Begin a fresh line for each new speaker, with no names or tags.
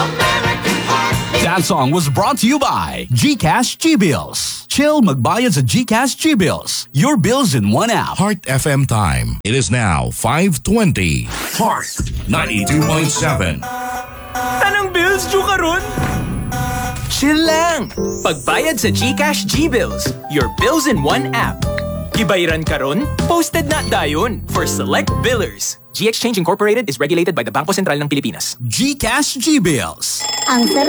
That song was brought to you by GCash G-Bills. Chill magbayad sa GCash G-Bills. Your bills in one app.
Heart FM time. It is now 5:20. Heart 92.7.
Tanang bills due karon? Chill lang. Pagbayad sa GCash G-Bills. Your bills in one app. Gibayaran karon? Posted na dayon for select billers. G-Exchange Incorporated is regulated by the Bangko Sentral ng Pilipinas.
GCash G-Bills.
Ang sarap